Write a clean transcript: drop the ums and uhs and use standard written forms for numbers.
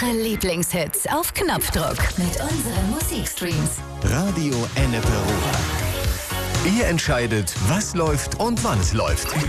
Eure Lieblingshits auf Knopfdruck mit unseren Musikstreams. Radio Ennepe Ruhr. Ihr entscheidet, was läuft und wann es läuft.